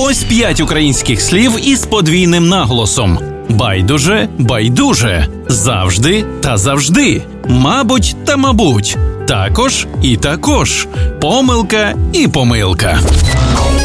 Ось 5 українських слів із подвійним наголосом. Байдуже, байдуже, завжди та завжди, мабуть та мабуть, також і також, помилка і помилка.